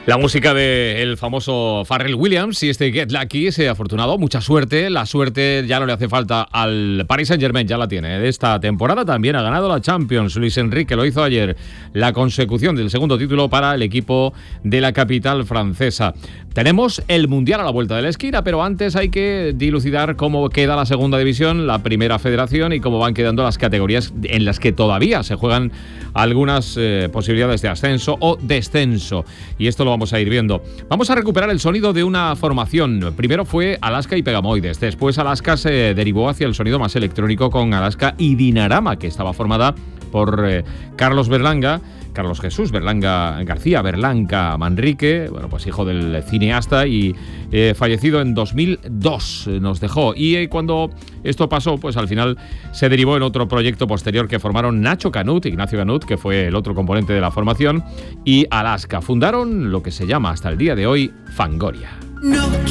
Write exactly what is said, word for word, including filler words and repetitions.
La música del famoso Pharrell Williams y este Get Lucky, ese afortunado, mucha suerte. La suerte ya no le hace falta al Paris Saint-Germain, ya la tiene. De esta temporada también ha ganado la Champions. Luis Enrique lo hizo ayer. La consecución del segundo título para el equipo de la capital francesa. Tenemos el Mundial a la vuelta de la esquina, pero antes hay que dilucidar cómo queda la segunda división, la primera federación y cómo van quedando las categorías en las que todavía se juegan algunas eh, posibilidades de ascenso o descenso. Y esto lo vamos a ir viendo. Vamos a recuperar el sonido de una formación. Primero fue Alaska y Pegamoides. Después Alaska se derivó hacia el sonido más electrónico con Alaska y Dinarama, que estaba formada por eh, Carlos Berlanga, Carlos Jesús Berlanga García Berlanga Manrique, bueno, pues hijo del cineasta y eh, fallecido en dos mil dos, eh, nos dejó. Y eh, cuando esto pasó, pues al final se derivó en otro proyecto posterior que formaron Nacho Canut, Ignacio Canut, que fue el otro componente de la formación, y Alaska. Fundaron lo que se llama hasta el día de hoy Fangoria. No.